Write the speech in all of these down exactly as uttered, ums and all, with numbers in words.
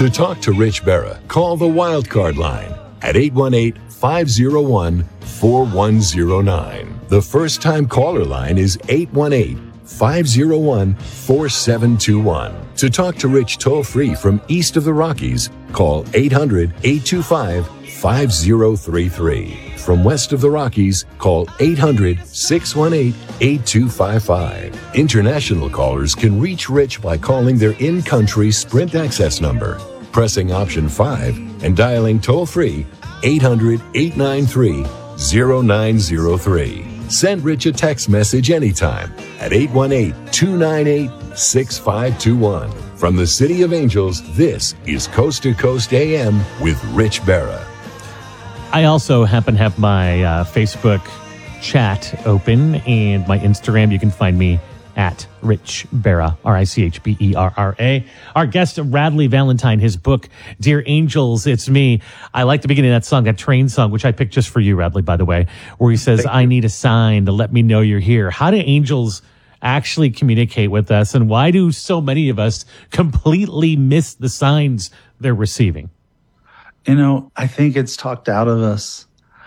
To talk to Rich Berra, call the Wildcard line at eight one eight, five oh one, four one oh nine. The first-time caller line is eight one eight, five oh one, four seven two one. To talk to Rich toll-free from east of the Rockies, call eight hundred, eight two five, five oh three three. From west of the Rockies, call eight hundred, six one eight, eight two five five. International callers can reach Rich by calling their in-country Sprint access number, pressing option five, and dialing toll-free eight hundred, eight nine three, oh nine oh three. Send Rich a text message anytime at eight one eight, two nine eight, six five two one. From the City of Angels, this is Coast to Coast A M with Rich Berra. I also happen to have my uh, Facebook chat open and my Instagram. You can find me at Rich Berra, R I C H B E R R A. Our guest, Radley Valentine, his book, Dear Angels, It's Me. I like the beginning of that song, that train song, which I picked just for you, Radley, by the way, where he says, I need a sign to let me know you're here. How do angels actually communicate with us, and why do so many of us completely miss the signs they're receiving? You know, I think it's talked out of us.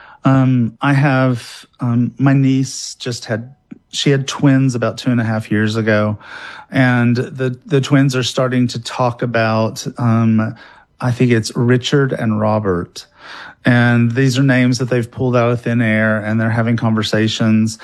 Um, I have, um, my niece just had, she had twins about two and a half years ago, and the, the twins are starting to talk about, um, I think it's Richard and Robert. And these are names that they've pulled out of thin air, and they're having conversations.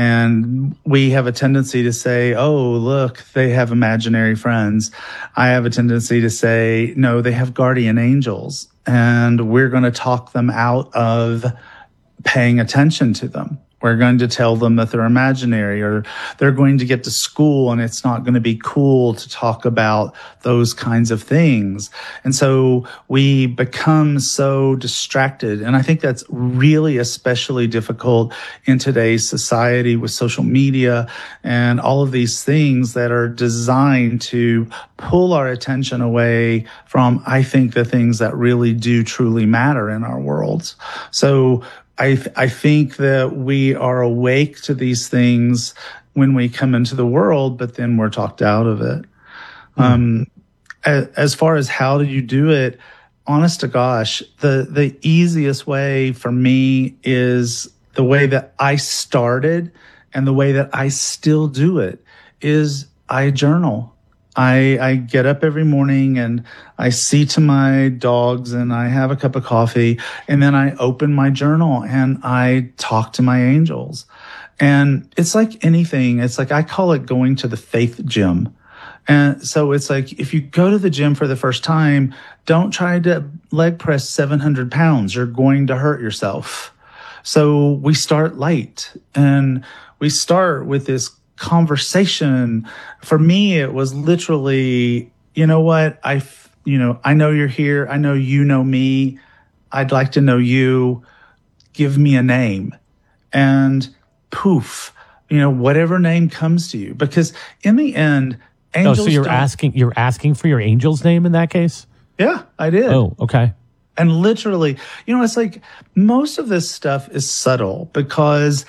And we have a tendency to say, oh, look, they have imaginary friends. I have a tendency to say, no, they have guardian angels. And we're going to talk them out of paying attention to them. We're going to tell them that they're imaginary, or they're going to get to school and it's not going to be cool to talk about those kinds of things. And so we become so distracted. And I think that's really especially difficult in today's society with social media and all of these things that are designed to pull our attention away from, I think, the things that really do truly matter in our worlds. So I, th- I think that we are awake to these things when we come into the world, but then we're talked out of it. Mm. Um, as, as far as how do you do it, honest to gosh, the, the easiest way for me is the way that I started and the way that I still do it is I journal. I, I get up every morning and I see to my dogs and I have a cup of coffee, and then I open my journal and I talk to my angels. And it's like anything. It's like, I call it going to the faith gym. And so it's like, if you go to the gym for the first time, don't try to leg press seven hundred pounds. You're going to hurt yourself. So we start light, and we start with this conversation. For me, it was literally, you know what? I, you know, I know you're here. I know you know me. I'd like to know you. Give me a name. And poof, you know, whatever name comes to you. Because in the end, angels Oh, so you're don't, asking, you're asking for your angel's name in that case? Yeah, I did. Oh, okay. And literally, you know, it's like most of this stuff is subtle, because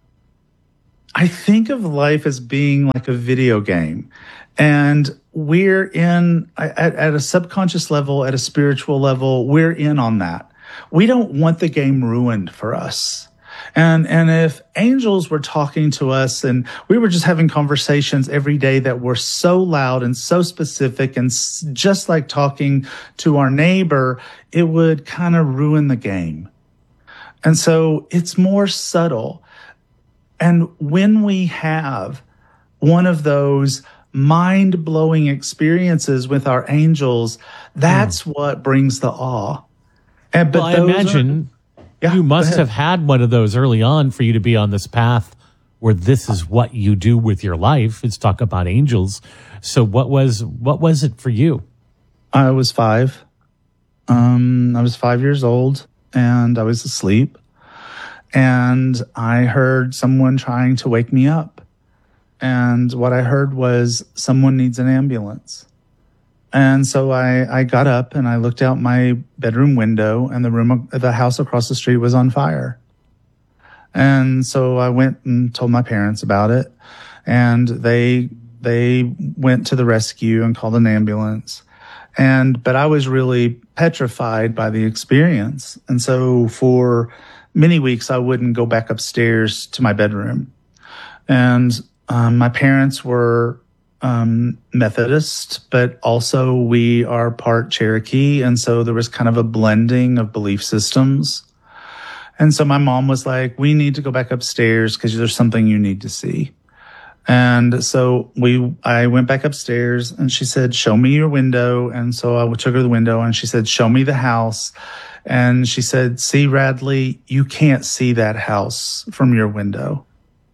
I think of life as being like a video game, and we're in at, at a subconscious level, at a spiritual level, we're in on that. We don't want the game ruined for us. And, and if angels were talking to us and we were just having conversations every day that were so loud and so specific and s- just like talking to our neighbor, it would kind of ruin the game. And so it's more subtle. And when we have one of those mind-blowing experiences with our angels, that's mm. what brings the awe. And, but well, I imagine are, yeah, you must have had one of those early on for you to be on this path where this is what you do with your life. It's talk about angels. So what was what was it for you? I was five. Um, I was five years old, and I was asleep. And I heard someone trying to wake me up. And what I heard was, someone needs an ambulance. And so I, I got up and I looked out my bedroom window, and the room, the house across the street was on fire. And so I went and told my parents about it, and they, they went to the rescue and called an ambulance. And, but I was really petrified by the experience. And so for many weeks, I wouldn't go back upstairs to my bedroom. And um, my parents were um, Methodist, but also we are part Cherokee. And so there was kind of a blending of belief systems. And so my mom was like, we need to go back upstairs because there's something you need to see. And so we, I went back upstairs and she said, show me your window. And so I took her to the window and she said, show me the house. And she said, see, Radley, you can't see that house from your window.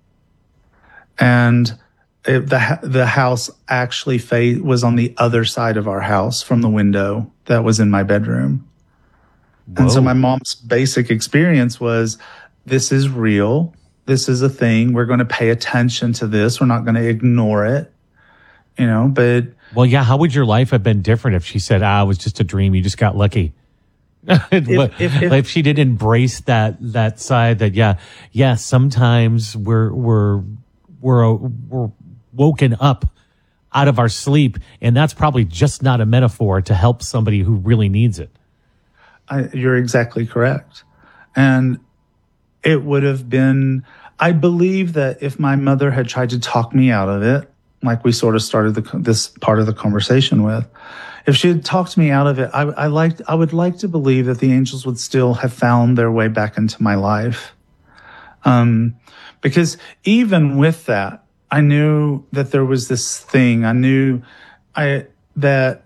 And it, the, the house actually fa- was on the other side of our house from the window that was in my bedroom. Whoa. And so my mom's basic experience was, this is real. This is a thing. We're going to pay attention to this. We're not going to ignore it, you know, but. Well, yeah. How would your life have been different if she said, ah, it was just a dream. You just got lucky. if, if, if, if she did embrace that, that side that, yeah, yeah, sometimes we're, we're, we're, we're woken up out of our sleep. And that's probably just not a metaphor to help somebody who really needs it. I, you're exactly correct. And it would have been, I believe that if my mother had tried to talk me out of it, like we sort of started the, this part of the conversation with, if she had talked me out of it, I, I liked, I would like to believe that the angels would still have found their way back into my life. Um, because even with that, I knew that there was this thing. I knew I, that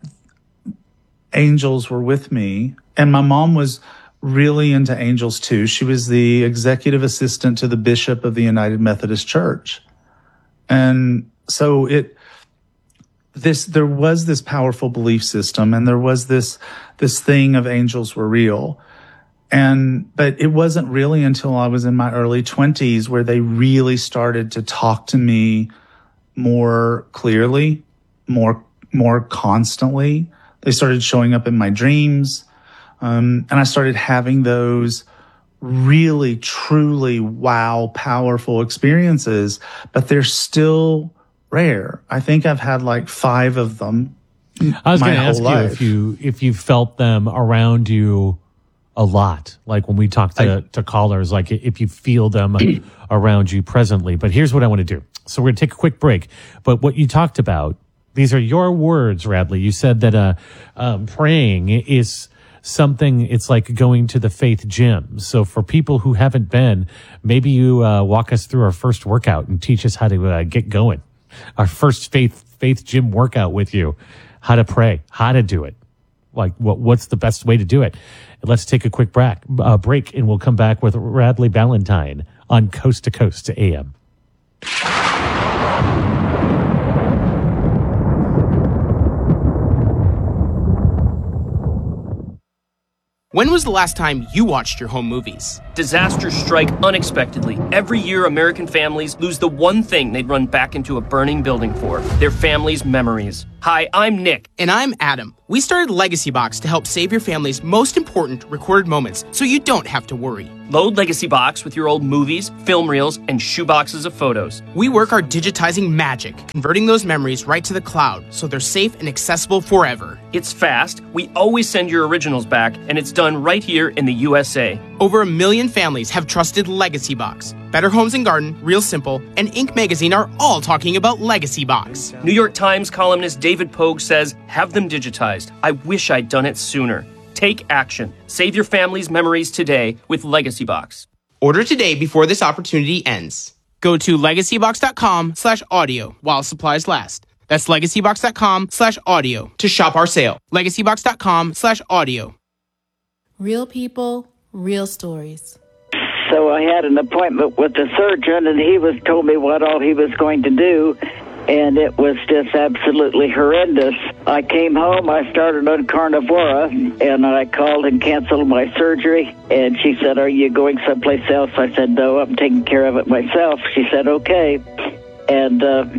angels were with me, and my mom was really into angels too. She was the executive assistant to the bishop of the United Methodist Church. And so it, this, there was this powerful belief system, and there was this, this thing of angels were real. And, but it wasn't really until I was in my early twenties where they really started to talk to me more clearly, more, more constantly. They started showing up in my dreams. Um, and I started having those really, truly, wow, powerful experiences, but they're still rare. I think I've had like five of them. I was going to ask life. you if you, if you felt them around you a lot, like when we talk to, I, to callers, like if you feel them around you presently. But here's what I want to do. So we're going to take a quick break. But what you talked about, these are your words, Radley. You said that uh, um, praying is something, it's like going to the faith gym. So for people who haven't been, maybe you uh, walk us through our first workout and teach us how to uh, get going. Our first faith faith gym workout with you, how to pray, how to do it. Like what what's the best way to do it? Let's take a quick break, uh, break and we'll come back with Radley Ballantyne on Coast to Coast to A M. When was the last time you watched your home movies? Disasters strike unexpectedly. Every year, American families lose the one thing they'd run back into a burning building for, their family's memories. Hi, I'm Nick. And I'm Adam. We started Legacy Box to help save your family's most important recorded moments so you don't have to worry. Load Legacy Box with your old movies, film reels, and shoeboxes of photos. We work our digitizing magic, converting those memories right to the cloud so they're safe and accessible forever. It's fast, we always send your originals back, and it's done right here in the U S A. Over a million families have trusted Legacy Box. Better Homes and Garden, Real Simple, and Inc magazine are all talking about Legacy Box. New York Times columnist David Pogue says, have them digitized. I wish I'd done it sooner. Take action. Save your family's memories today with Legacy Box. Order today before this opportunity ends. Go to legacybox.com slash audio while supplies last. That's legacybox.com slash audio to shop our sale. legacybox.com slash audio. Real people, real stories. So I had an appointment with the surgeon, and he was told me what all he was going to do, and it was just absolutely horrendous. I came home, I started on Carnivora, and I called and canceled my surgery, and she said, are you going someplace else? I said, no, I'm taking care of it myself. She said, okay. And uh,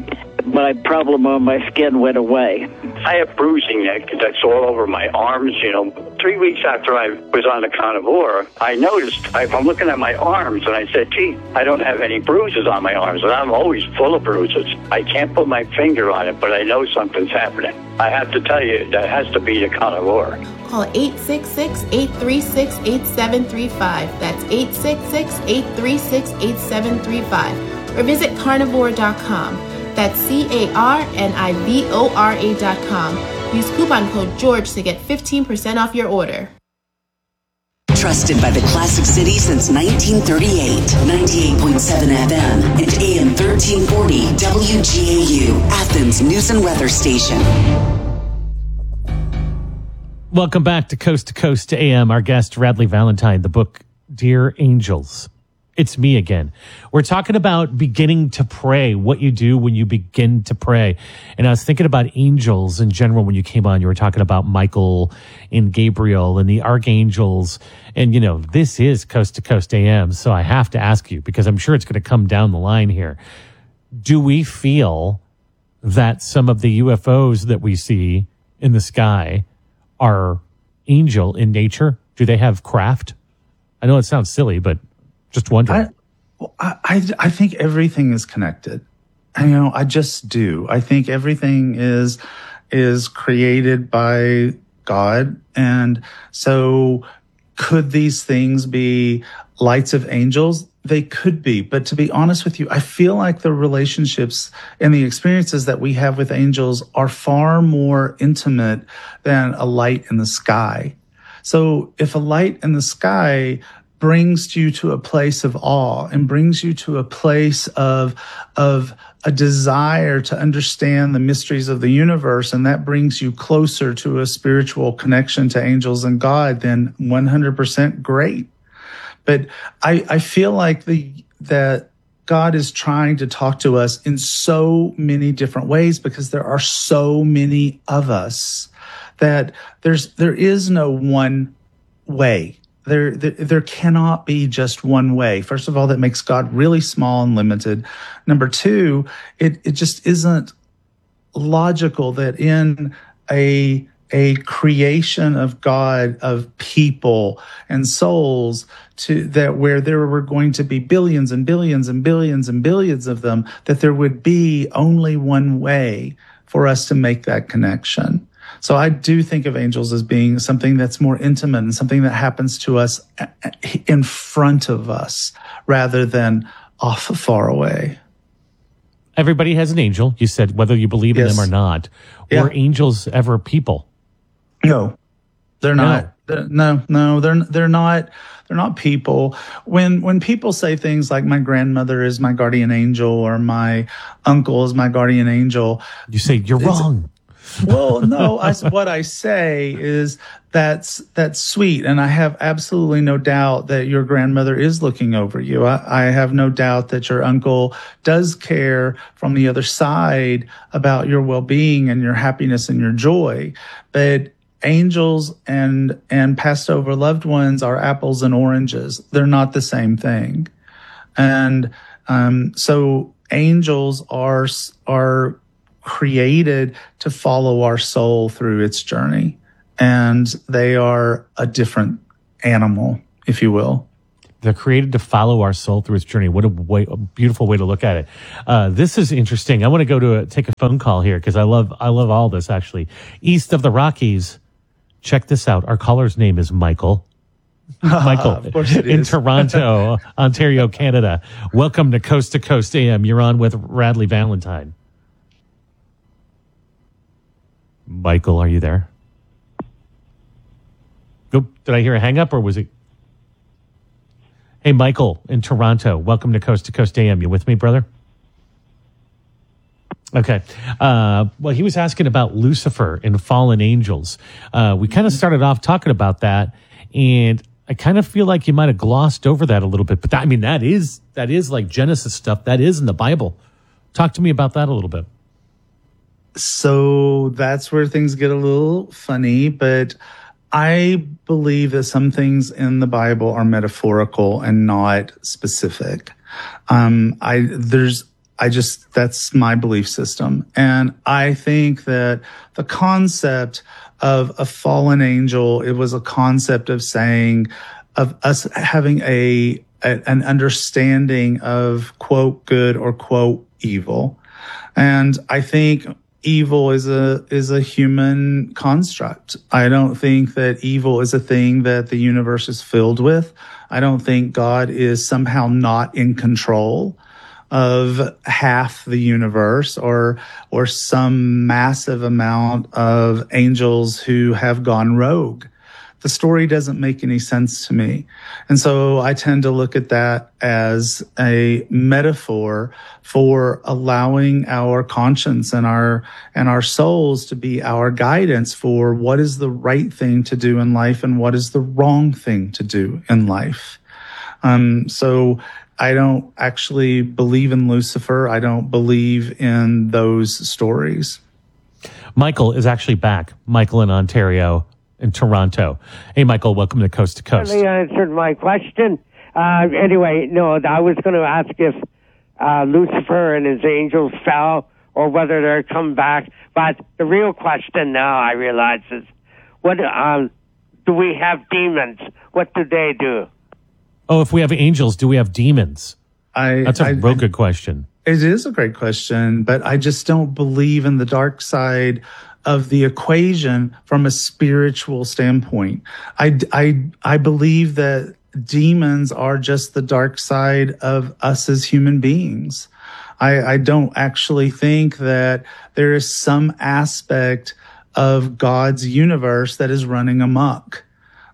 my problem on my skin went away. I have bruising that, that's all over my arms, you know. Three weeks after I was on the carnivore, I noticed, I, I'm looking at my arms, and I said, gee, I don't have any bruises on my arms, and I'm always full of bruises. I can't put my finger on it, but I know something's happening. I have to tell you, that has to be the carnivore. Call eight six six, eight three six, eight seven three five. That's eight six six, eight three six, eight seven three five. Or visit carnivore dot com. That's C A R N I V O R A dot com. Use coupon code George to get fifteen percent off your order. Trusted by the Classic City since nineteen thirty-eight. ninety-eight point seven F M and A M thirteen forty W G A U, Athens News and Weather Station. Welcome back to Coast to Coast to A M. Our guest, Radleigh Valentine, the book Dear Angels. It's me again. We're talking about beginning to pray, what you do when you begin to pray. And I was thinking about angels in general when you came on. You were talking about Michael and Gabriel and the archangels. And, you know, this is Coast to Coast A M. So I have to ask you, because I'm sure it's going to come down the line here. Do we feel that some of the U F Os that we see in the sky are angel in nature? Do they have craft? I know it sounds silly, but just wondering. I, I, I think everything is connected. I, you know, I just do. I think everything is, is created by God. And so could these things be lights of angels? They could be. But to be honest with you, I feel like the relationships and the experiences that we have with angels are far more intimate than a light in the sky. So if a light in the sky brings you to a place of awe and brings you to a place of, of a desire to understand the mysteries of the universe, and that brings you closer to a spiritual connection to angels and God, then one hundred percent great. But I, I feel like the, that God is trying to talk to us in so many different ways because there are so many of us that there's, there is no one way. There, there, there cannot be just one way. First of all, that makes God really small and limited. Number two, it, it just isn't logical that in a, a creation of God, of people and souls, to that where there were going to be billions and billions and billions and billions of them, that there would be only one way for us to make that connection. So I do think of angels as being something that's more intimate and something that happens to us in front of us rather than off far away. Everybody has an angel. You said whether you believe in Yes. them or not. Yeah. Were angels ever people? No, they're not. They're- No, no, they're they're not. They're not people. When when people say things like my grandmother is my guardian angel or my uncle is my guardian angel, You say you're wrong. well, no, I, what I say is that's that's sweet, and I have absolutely no doubt that your grandmother is looking over you. I, I have no doubt that your uncle does care from the other side about your well-being and your happiness and your joy. But angels and and passed over loved ones are apples and oranges. They're not the same thing, and um, so angels are are. created to follow our soul through its journey. And they are a different animal, if you will. They're created to follow our soul through its journey. What a, way, a beautiful way to look at it. Uh, this is interesting. I want to go to a, take a phone call here because I love I love all this, actually. East of the Rockies, check this out. Our caller's name is Michael. Michael Of course it in is. Toronto, Ontario, Canada. Welcome to Coast to Coast A M. You're on with Radleigh Valentine. Michael, are you there? Oop, did I hear a hang up or was it? Hey, Michael in Toronto, welcome to Coast to Coast A M. You with me, brother? Okay. Uh, well, he was asking about Lucifer and fallen angels. Uh, we kind of started off talking about that, and I kind of feel like you might have glossed over that a little bit. But that, I mean, that is that is like Genesis stuff. That is in the Bible. Talk to me about that a little bit. So that's where things get a little funny, but I believe that some things in the Bible are metaphorical and not specific. Um, I, there's, I just, that's my belief system. And I think that the concept of a fallen angel, it was a concept of saying, of us having a, a an understanding of quote good or quote evil. And I think evil is a is a human construct. I don't think that evil is a thing that the universe is filled with. I don't think God is somehow not in control of half the universe or or some massive amount of angels who have gone rogue. The story doesn't make any sense to me. And so I tend to look at that as a metaphor for allowing our conscience and our and our souls to be our guidance for what is the right thing to do in life and what is the wrong thing to do in life. Um, so I don't actually believe in Lucifer. I don't believe in those stories. Michael is actually back. Michael in Ontario. In Toronto. Hey, Michael, welcome to Coast to Coast. You answered my question. Uh, anyway, no, I was going to ask if uh, Lucifer and his angels fell or whether they're come back. But the real question now, I realize, is what um, do we have demons? What do they do? Oh, if we have angels, do we have demons? I, That's a I, real good question. It is a great question, but I just don't believe in the dark side of the equation from a spiritual standpoint. I, I, I believe that demons are just the dark side of us as human beings. I, I don't actually think that there is some aspect of God's universe that is running amok.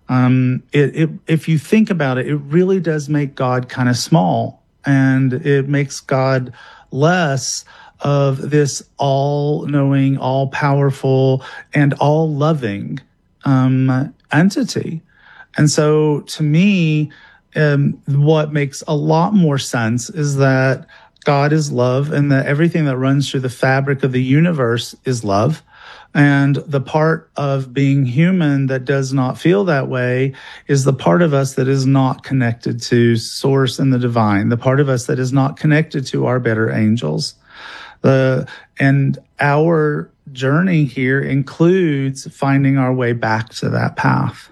Um, it, it, if you think about it, it really does make God kind of small, and it makes God less of this all-knowing, all-powerful, and all-loving um, entity. And so to me, um, what makes a lot more sense is that God is love and that everything that runs through the fabric of the universe is love. And the part of being human that does not feel that way is the part of us that is not connected to Source and the divine, the part of us that is not connected to our better angels. The, and our journey here includes finding our way back to that path.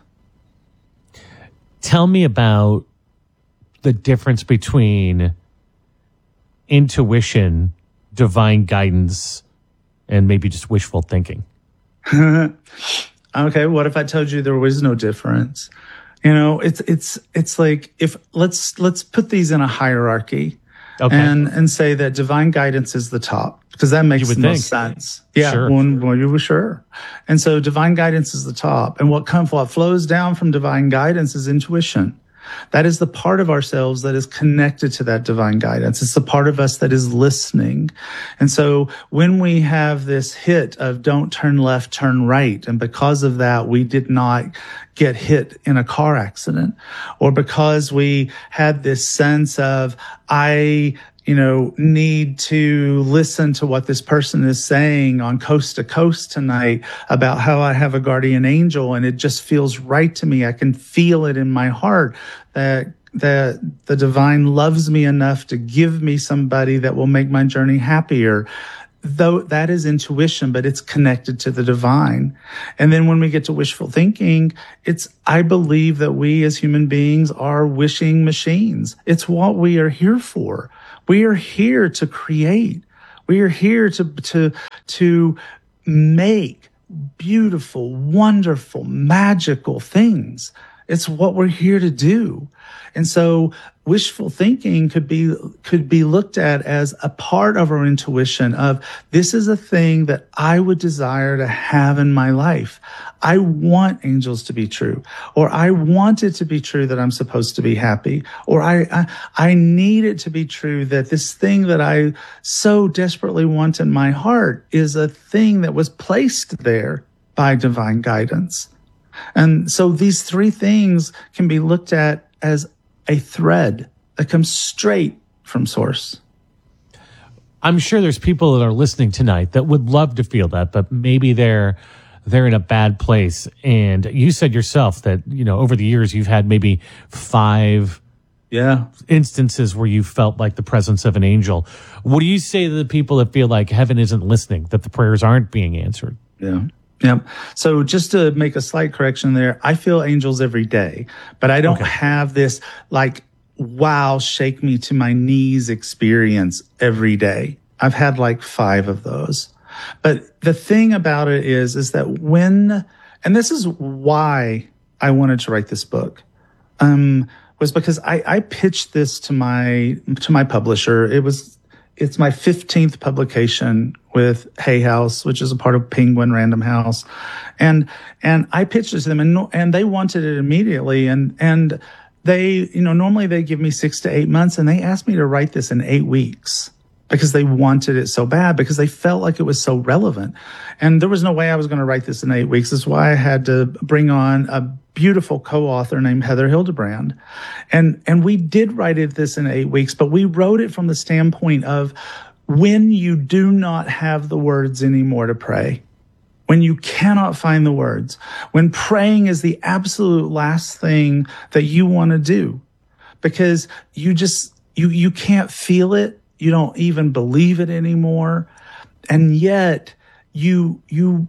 Tell me about the difference between intuition, divine guidance, and maybe just wishful thinking. Okay, what if I told you there was no difference? You know, it's it's it's like if let's let's put these in a hierarchy. Okay. And and say that divine guidance is the top, because that makes the most sense. Yeah, sure. When, when you were sure. And so divine guidance is the top. And what comes, what flows down from divine guidance is intuition. That is the part of ourselves that is connected to that divine guidance. It's the part of us that is listening. And so when we have this hit of don't turn left, turn right, and because of that, we did not get hit in a car accident, or because we had this sense of, I, you know, need to listen to what this person is saying on Coast to Coast tonight about how I have a guardian angel, and it just feels right to me. I can feel it in my heart that that the divine loves me enough to give me somebody that will make my journey happier. Though that is intuition, but it's connected to the divine. And then when we get to wishful thinking, it's, I believe that we as human beings are wishing machines. It's what we are here for. We are here to create. We are here to, to, to make beautiful, wonderful, magical things. It's what we're here to do. And so wishful thinking could be could be looked at as a part of our intuition of, this is a thing that I would desire to have in my life. I want angels to be true, or I want it to be true that I'm supposed to be happy, or I, I, I need it to be true that this thing that I so desperately want in my heart is a thing that was placed there by divine guidance. And so these three things can be looked at as a thread that comes straight from Source. I'm sure there's people that are listening tonight that would love to feel that, but maybe they're they're in a bad place. And you said yourself that, you know, over the years you've had maybe five Yeah. instances where you felt like the presence of an angel. What do you say to the people that feel like heaven isn't listening, that the prayers aren't being answered? Yeah. Yeah. So just to make a slight correction there, I feel angels every day, but I don't Okay. have this like, wow, shake me to my knees experience every day. I've had like five of those. But the thing about it is, is that when, and this is why I wanted to write this book, um, was because I, I pitched this to my, to my publisher. It was, it's my fifteenth publication with Hay House, which is a part of Penguin Random House. And, and I pitched it to them and, and they wanted it immediately. And, and they, you know, normally they give me six to eight months and they asked me to write this in eight weeks. Because they wanted it so bad, because they felt like it was so relevant. And there was no way I was going to write this in eight weeks. That's why I had to bring on a beautiful co-author named Heather Hildebrand. And, and we did write it this in eight weeks, but we wrote it from the standpoint of when you do not have the words anymore to pray, when you cannot find the words, when praying is the absolute last thing that you want to do, because you just, you, you can't feel it. You don't even believe it anymore. And yet you, you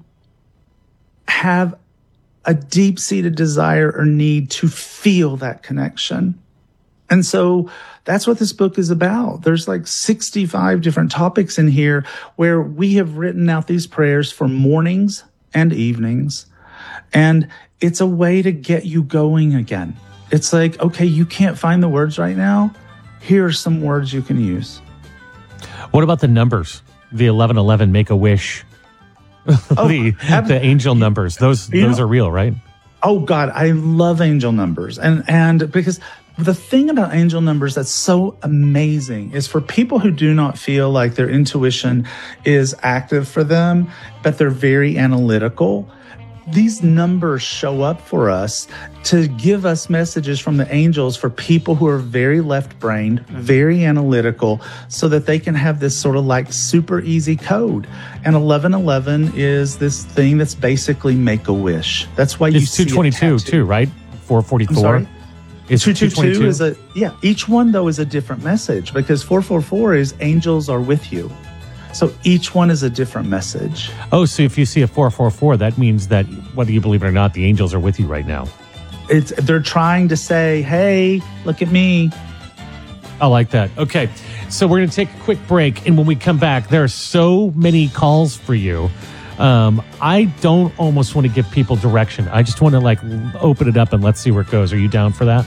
have a deep-seated desire or need to feel that connection. And so that's what this book is about. There's like sixty-five different topics in here where we have written out these prayers for mornings and evenings. And it's a way to get you going again. It's like, okay, you can't find the words right now. Here are some words you can use. What about the numbers? The eleven eleven, Make-A-Wish, Oh, the, ab- the angel numbers. Those You those know- are real, right? Oh God, I love angel numbers. And, and because the thing about angel numbers that's so amazing is for people who do not feel like their intuition is active for them, but they're very analytical. These numbers show up for us to give us messages from the angels for people who are very left-brained, very analytical, so that they can have this sort of like super easy code. And eleven eleven is this thing that's basically Make-A-Wish. That's why you It's see two it twenty-two tattooed. too, right? four forty-four. I'm sorry? It's two twenty-two two twenty-two is a, yeah, each one though is a different message because four four four is angels are with you. So each one is a different message. Oh, so if you see a four four four, that means that whether you believe it or not, the angels are with you right now. It's they're trying to say, hey, look at me. I like that. Okay, so we're going to take a quick break, and when we come back, there are so many calls for you. Um, I don't almost want to give people direction. I just want to like open it up and let's see where it goes. Are you down for that?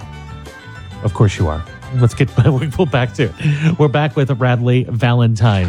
Of course you are. Let's get we'll go back to it. We're back with Bradley Valentine.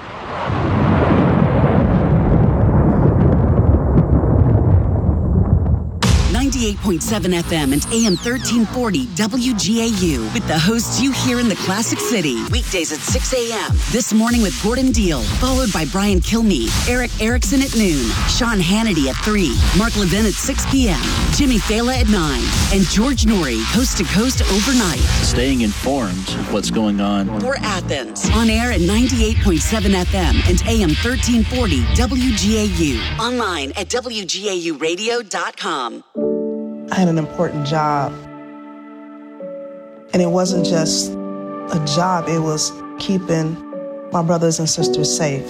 ninety-eight point seven F M and A M thirteen forty W G A U with the hosts you hear in the Classic City. Weekdays at six a.m. This morning with Gordon Deal, followed by Brian Kilmeade, Eric Erickson at noon, Sean Hannity at three, Mark Levin at six p.m., Jimmy Fela at nine, and George Norrie, coast to coast overnight. Staying informed of what's going on. For Athens, on air at ninety-eight point seven F M and A M thirteen forty W G A U. Online at W G A U radio dot com. I had an important job. And it wasn't just a job, it was keeping my brothers and sisters safe.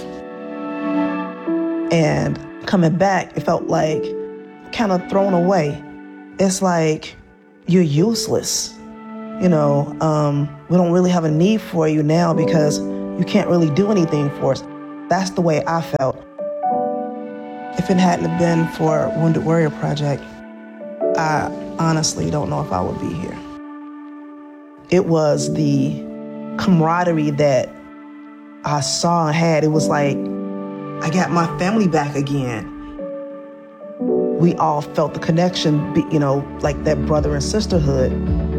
And coming back, it felt like kind of thrown away. It's like you're useless. You know, um, we don't really have a need for you now because you can't really do anything for us. That's the way I felt. If it hadn't have been for Wounded Warrior Project, I honestly don't know if I would be here. It was the camaraderie that I saw and had. It was like, I got my family back again. We all felt the connection, you know, like that brother and sisterhood.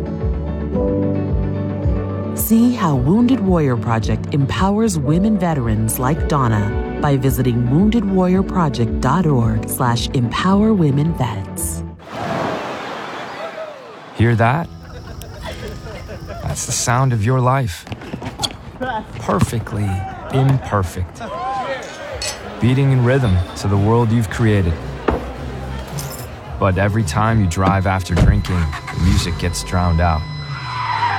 See how Wounded Warrior Project empowers women veterans like Donna by visiting wounded warrior project dot org slash empower women vets. Hear that? That's the sound of your life. Perfectly imperfect. Beating in rhythm to the world you've created. But every time you drive after drinking, the music gets drowned out.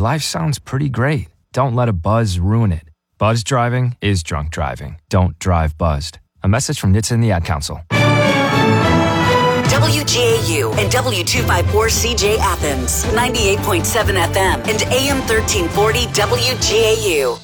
life sounds pretty great. Don't let a buzz ruin it. Buzz driving is drunk driving. Don't drive buzzed. A message from N H T S A and the Ad Council. W G A U and W two fifty-four C J Athens, ninety-eight point seven F M and A M thirteen forty W G A U.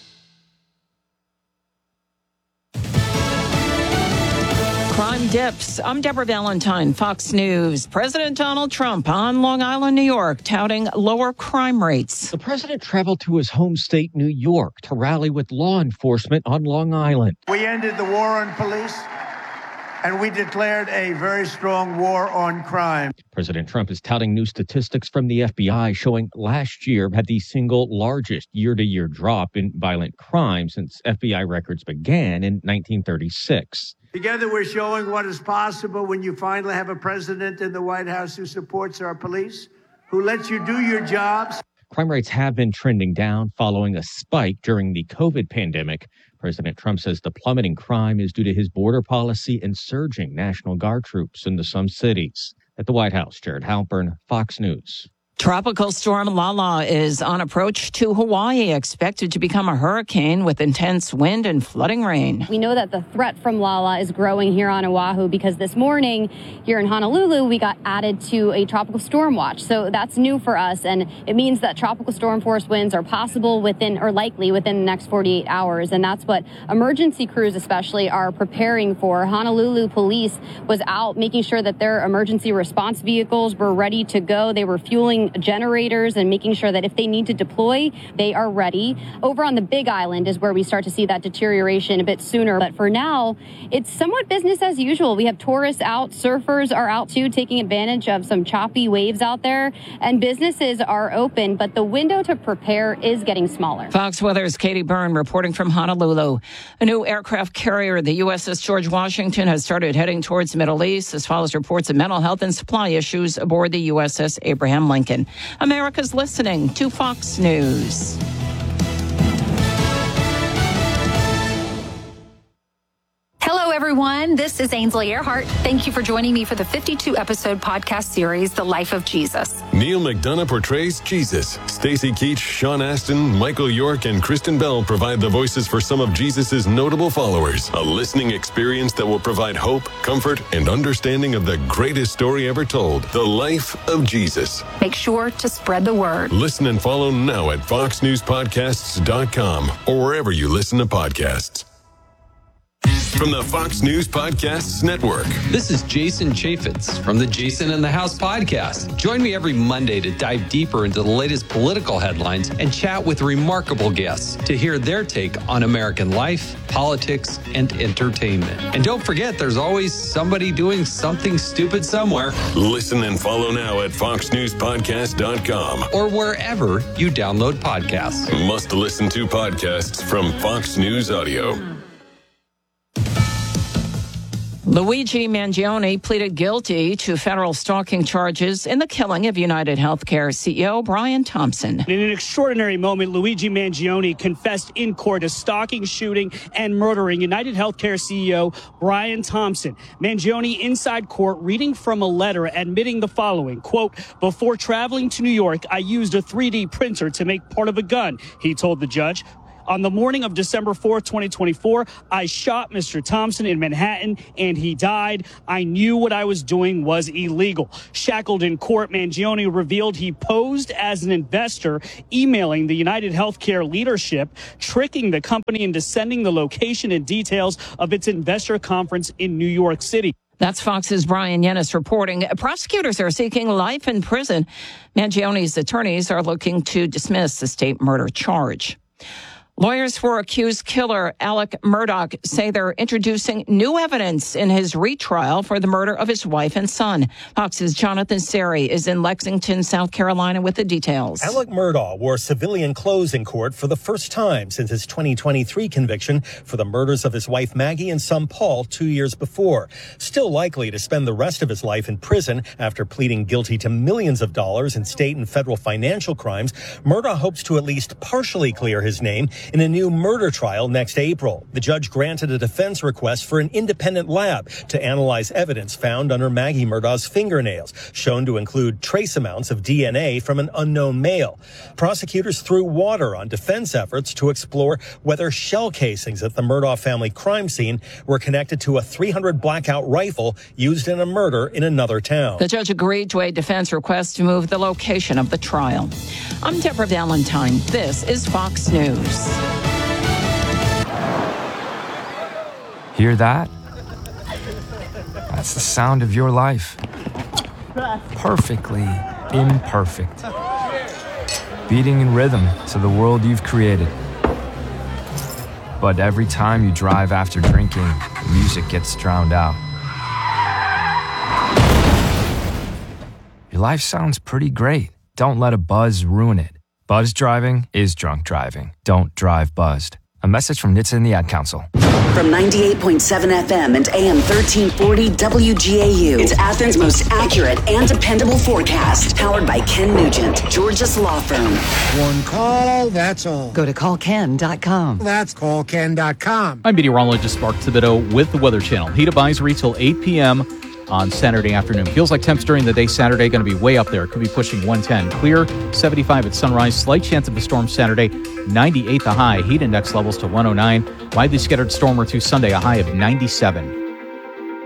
Crime dips. I'm Deborah Valentine, Fox News. President Donald Trump on Long Island, New York, touting lower crime rates. The president traveled to his home state, New York, to rally with law enforcement on Long Island. We ended the war on police, and we declared a very strong war on crime. President Trump is touting new statistics from the F B I showing last year had the single largest year-to-year drop in violent crime since F B I records began in nineteen thirty-six. Together, we're showing what is possible when you finally have a president in the White House who supports our police, who lets you do your jobs. Crime rates have been trending down following a spike during the COVID pandemic. President Trump says the plummeting crime is due to his border policy and surging National Guard troops into some cities. At the White House, Jared Halpern, Fox News. Tropical storm Lala is on approach to Hawaii, expected to become a hurricane with intense wind and flooding rain. We know that the threat from Lala is growing here on Oahu because this morning here in Honolulu, we got added to a tropical storm watch. So that's new for us. And it means that tropical storm force winds are possible within or likely within the next forty-eight hours. And that's what emergency crews especially are preparing for. Honolulu police was out making sure that their emergency response vehicles were ready to go. They were fueling generators and making sure that if they need to deploy, they are ready. Over on the Big Island is where we start to see that deterioration a bit sooner. But for now, it's somewhat business as usual. We have tourists out, surfers are out too, taking advantage of some choppy waves out there, and businesses are open, but the window to prepare is getting smaller. Fox Weather's Katie Byrne reporting from Honolulu. A new aircraft carrier, the U S S George Washington, has started heading towards the Middle East as follows reports of mental health and supply issues aboard the U S S Abraham Lincoln. America's listening to Fox News. Hello, everyone. This is Ainsley Earhart. Thank you for joining me for the fifty-two episode podcast series, The Life of Jesus. Neil McDonough portrays Jesus. Stacey Keach, Sean Astin, Michael York, and Kristen Bell provide the voices for some of Jesus' notable followers. A listening experience that will provide hope, comfort, and understanding of the greatest story ever told, the life of Jesus. Make sure to spread the word. Listen and follow now at fox news podcasts dot com or wherever you listen to podcasts. From the Fox News Podcasts Network. This is Jason Chaffetz from the Jason in the House podcast. Join me every Monday to dive deeper into the latest political headlines and chat with remarkable guests to hear their take on American life, politics, and entertainment. And don't forget, there's always somebody doing something stupid somewhere. Listen and follow now at fox news podcast dot com or wherever you download podcasts. Must listen to podcasts from Fox News Audio. Luigi Mangione pleaded guilty to federal stalking charges in the killing of United Healthcare C E O Brian Thompson. In an extraordinary moment, Luigi Mangione confessed in court to stalking, shooting, and murdering United Healthcare C E O Brian Thompson. Mangione inside court reading from a letter admitting the following, quote, "Before traveling to New York, I used a three D printer to make part of a gun," he told the judge. On the morning of December fourth, twenty twenty-four, I shot Mister Thompson in Manhattan and he died. I knew what I was doing was illegal. Shackled in court, Mangione revealed he posed as an investor, emailing the United Healthcare leadership, tricking the company into sending the location and details of its investor conference in New York City. That's Fox's Brian Yennis reporting. Prosecutors are seeking life in prison. Mangione's attorneys are looking to dismiss the state murder charge. Lawyers for accused killer Alec Murdaugh say they're introducing new evidence in his retrial for the murder of his wife and son. Fox's Jonathan Seri is in Lexington, South Carolina with the details. Alec Murdaugh wore civilian clothes in court for the first time since his twenty twenty-three conviction for the murders of his wife Maggie and son Paul two years before. Still likely to spend the rest of his life in prison after pleading guilty to millions of dollars in state and federal financial crimes, Murdaugh hopes to at least partially clear his name in a new murder trial next April. The judge granted a defense request for an independent lab to analyze evidence found under Maggie Murdaugh's fingernails, shown to include trace amounts of D N A from an unknown male. Prosecutors threw water on defense efforts to explore whether shell casings at the Murdaugh family crime scene were connected to a three hundred blackout rifle used in a murder in another town. The judge agreed to a defense request to move the location of the trial. I'm Deborah Valentine. This is Fox News. Hear that? That's the sound of your life. Perfectly imperfect. Beating in rhythm to the world you've created. But every time you drive after drinking, the music gets drowned out. Your life sounds pretty great. Don't let a buzz ruin it. Buzz driving is drunk driving. Don't drive buzzed. A message from N H T S A and the Ad Council. From ninety-eight point seven F M and A M thirteen forty W G A U, it's Athens' most accurate and dependable forecast. Powered by Ken Nugent, Georgia's law firm. One call, that's all. Go to call ken dot com. That's call ken dot com. I'm meteorologist Mark Thibodeau with the Weather Channel. Heat advisory till eight p.m. on Saturday afternoon. Feels like temps during the day Saturday going to be way up there. Could be pushing one ten. Clear, seventy-five at sunrise. Slight chance of a storm Saturday, ninety-eight the high. Heat index levels to one oh nine. Widely scattered storm or two Sunday, a high of ninety-seven.